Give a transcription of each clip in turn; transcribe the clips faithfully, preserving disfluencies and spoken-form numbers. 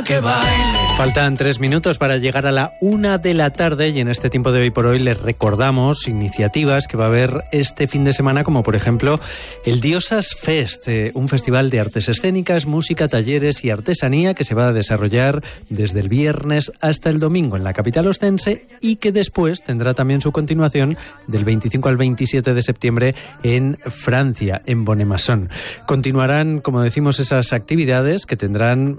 que baile. Faltan tres minutos para llegar a la una de la tarde y en este tiempo de Hoy por Hoy les recordamos iniciativas que va a haber este fin de semana, como por ejemplo el Diosas Fest, eh, un festival de artes escénicas, música, talleres y artesanía que se va a desarrollar desde el viernes hasta el domingo en la capital ostense y que después tendrá también su continuación del veinticinco al veintisiete de septiembre en Francia, en Bonnemasson. Continuarán, como decimos, esas actividades que tendrán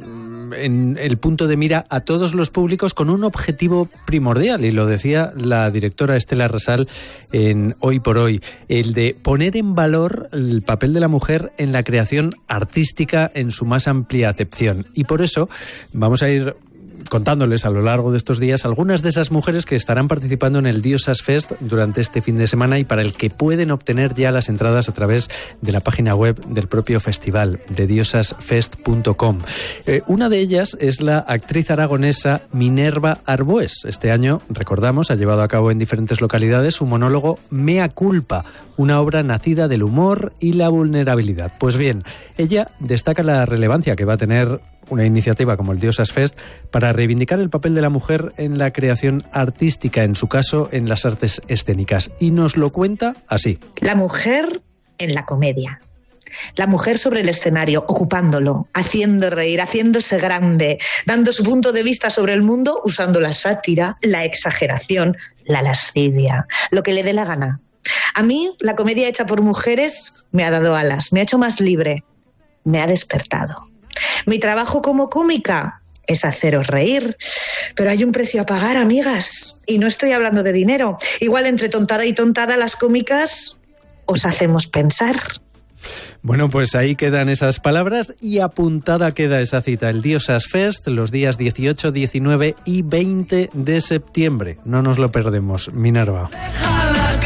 en el punto de mira a todos los públicos con un objetivo primordial, y lo decía la directora Estela Resal en Hoy por Hoy, el de poner en valor el papel de la mujer en la creación artística en su más amplia acepción. Y por eso vamos a ir contándoles a lo largo de estos días algunas de esas mujeres que estarán participando en el Diosas Fest durante este fin de semana y para el que pueden obtener ya las entradas a través de la página web del propio festival, de diosas fest punto com. Eh, una de ellas es la actriz aragonesa Minerva Arbués. Este año, recordamos, ha llevado a cabo en diferentes localidades su monólogo Mea Culpa, una obra nacida del humor y la vulnerabilidad. Pues bien, ella destaca la relevancia que va a tener una iniciativa como el Diosas Fest para reivindicar el papel de la mujer en la creación artística, en su caso en las artes escénicas. Y nos lo cuenta así. La mujer en la comedia. La mujer sobre el escenario, ocupándolo, haciendo reír, haciéndose grande, dando su punto de vista sobre el mundo, usando la sátira, la exageración, la lascivia, lo que le dé la gana. A mí, la comedia hecha por mujeres me ha dado alas, me ha hecho más libre, me ha despertado. Mi trabajo como cómica es haceros reír, pero hay un precio a pagar, amigas, y no estoy hablando de dinero. Igual entre tontada y tontada las cómicas os hacemos pensar. Bueno, pues ahí quedan esas palabras y apuntada queda esa cita, el Diosas Fest, los días dieciocho, diecinueve y veinte de septiembre. No nos lo perdemos, Minerva.